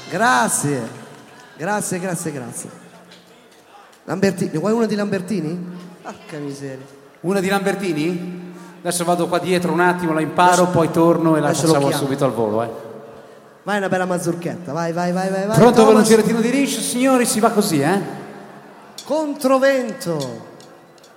Grazie. Lambertini, vuoi una di Lambertini? Porca miseria. Una di Lambertini? Adesso vado qua dietro un attimo, la imparo, poi torno e la facciamo subito al volo, Vai, una bella mazurchetta, vai. Pronto per un girettino di liscio, signori, si va così, Controvento.